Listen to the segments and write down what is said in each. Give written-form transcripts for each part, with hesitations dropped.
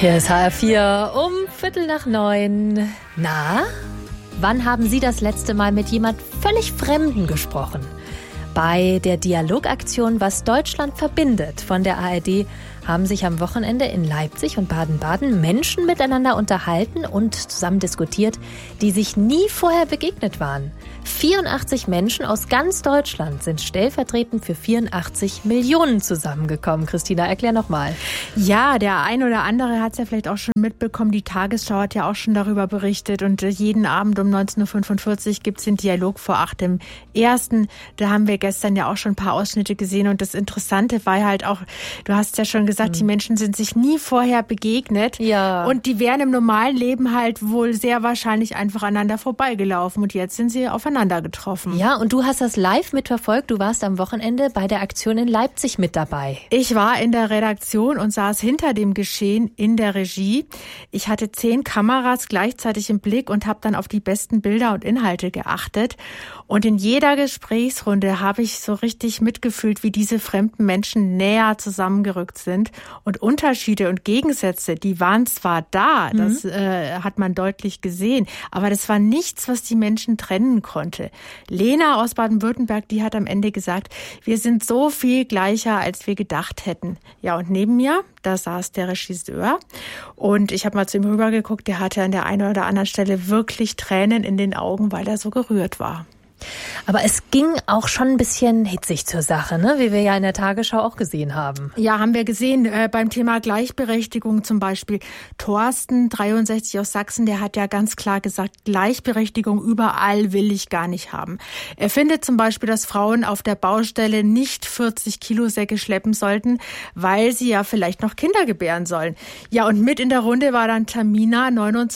Hier ist HR4 um 8:15. Na, wann haben Sie das letzte Mal mit jemand völlig Fremden gesprochen? Bei der Dialogaktion Was Deutschland verbindet von der ARD haben sich am Wochenende in Leipzig und Baden-Baden Menschen miteinander unterhalten und zusammen diskutiert, die sich nie vorher begegnet waren. 84 Menschen aus ganz Deutschland sind stellvertretend für 84 Millionen zusammengekommen. Christina, erklär nochmal. Ja, der ein oder andere hat es ja vielleicht auch schon mitbekommen. Die Tagesschau hat ja auch schon darüber berichtet. Und jeden Abend um 19.45 Uhr gibt es den Dialog vor 8:01. Da haben wir gestern ja auch schon ein paar Ausschnitte gesehen. Und das Interessante war halt auch, du hast ja schon gesagt, die Menschen sind sich nie vorher begegnet. Ja. Und die wären im normalen Leben halt wohl sehr wahrscheinlich einfach aneinander vorbeigelaufen. Und jetzt sind sie aufeinander getroffen. Ja, und du hast das live mitverfolgt. Du warst am Wochenende bei der Aktion in Leipzig mit dabei. Ich war in der Redaktion und saß hinter dem Geschehen in der Regie. Ich hatte 10 Kameras gleichzeitig im Blick und habe dann auf die besten Bilder und Inhalte geachtet. Und in jeder Gesprächsrunde habe ich so richtig mitgefühlt, wie diese fremden Menschen näher zusammengerückt sind. Und Unterschiede und Gegensätze, die waren zwar da, das hat man deutlich gesehen, aber das war nichts, was die Menschen trennen konnte. Lena aus Baden-Württemberg, die hat am Ende gesagt, wir sind so viel gleicher, als wir gedacht hätten. Ja, und neben mir, da saß der Regisseur und ich habe mal zu ihm rübergeguckt, der hatte an der einen oder anderen Stelle wirklich Tränen in den Augen, weil er so gerührt war. Aber es ging auch schon ein bisschen hitzig zur Sache, ne? Wie wir ja in der Tagesschau auch gesehen haben. Ja, haben wir gesehen. Beim Thema Gleichberechtigung zum Beispiel. Thorsten, 63 aus Sachsen, der hat ja ganz klar gesagt, Gleichberechtigung überall will ich gar nicht haben. Er findet zum Beispiel, dass Frauen auf der Baustelle nicht 40 Kilo Säcke schleppen sollten, weil sie ja vielleicht noch Kinder gebären sollen. Ja, und mit in der Runde war dann Tamina,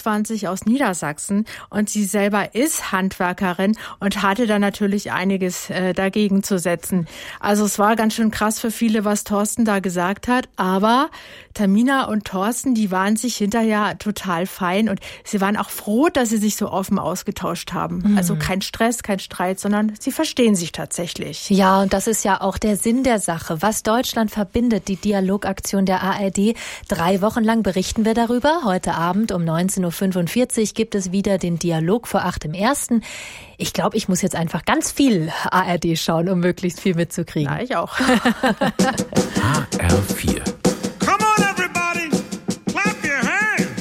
29 aus Niedersachsen. Und sie selber ist Handwerkerin und hatte dann natürlich einiges dagegen zu setzen. Also es war ganz schön krass für viele, was Thorsten da gesagt hat. Aber Tamina und Thorsten, die waren sich hinterher total fein und sie waren auch froh, dass sie sich so offen ausgetauscht haben. Also kein Stress, kein Streit, sondern sie verstehen sich tatsächlich. Ja, und das ist ja auch der Sinn der Sache. Was Deutschland verbindet, die Dialogaktion der ARD. 3 Wochen lang berichten wir darüber. Heute Abend um 19.45 Uhr gibt es wieder den Dialog vor 8:01. Ich glaube, ich muss jetzt einfach ganz viel ARD schauen, um möglichst viel mitzukriegen. Ja, ich auch. HR4